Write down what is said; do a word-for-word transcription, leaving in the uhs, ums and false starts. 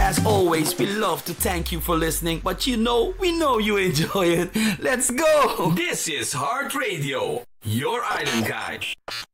as always, we love to thank you for listening, but you know, we know you enjoy it. Let's go! This is Heart Radio, your island guide.